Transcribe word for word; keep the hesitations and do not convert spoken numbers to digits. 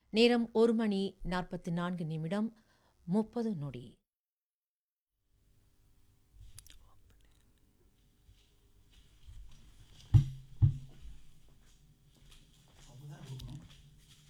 நேரம் ஒரு மணி நாற்பத்தி நான்கு நிமிடம் முப்பது நொடி.